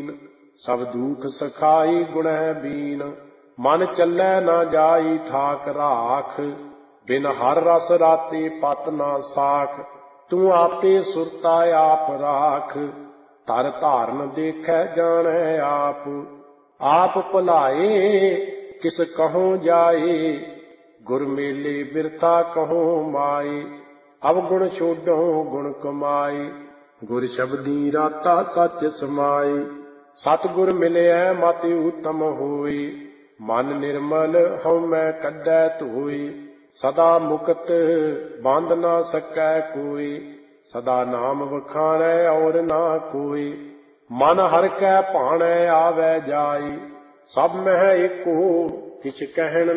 ਲੀਨ। ਸਭ ਦੂਖ ਸਖਾਈ ਗੁਣਹਿ ਬੀਨ। ਮਨ ਚੱਲੈ ਨਾ ਜਾਈ ਠਾਕ ਰਾਖ। ਬਿਨ ਹਰ ਰਸ ਰਾਤੇ ਪਤ ਨਾ ਸਾਖ। ਤੂੰ ਆਪੇ ਸੁਰਤਾ ਆਪ ਰਾਖ। ਧਰ ਧਾਰਨ ਦੇਖੈ ਜਾਣੈ ਆਪ। ਆਪ ਭੁਲਾਏ ਕਿਸ ਕਹੋਂ ਜਾਏ। ਗੁਰ ਮੇਲੇ ਬਿਰਥਾ ਕਹੋਂ ਮਾਏ। ਅਵਗੁਣ ਛੋਡੋ ਗੁਣ ਕਮਾਏ। ਗੁਰ ਸ਼ਬਦੀ ਰਾਤਾ ਸੱਚ ਸਮਾਏ। ਸਤਿਗੁਰ ਮਿਲਿਐ ਮਤਿ ਊਤਮ ਹੋਏ। ਮਨ ਨਿਰਮਲ ਹਉਮੈ ਕੱਢੈ ਧੋਏ। ਸਦਾ ਮੁਕਤ ਬੰਧ ਨਾ ਸਕੈ ਕੋਇ। ਸਦਾ ਨਾਮ ਵਖਾਣੈ ਔਰ ਨਾ ਕੋਇ। ਮਨ ਹਰਿ ਕੈ ਭਾਣੈ ਆਵੈ ਜਾਇ। ਸਭ ਮਹਿ ਏਕੋ ਕਿਛ ਕਹਿਣ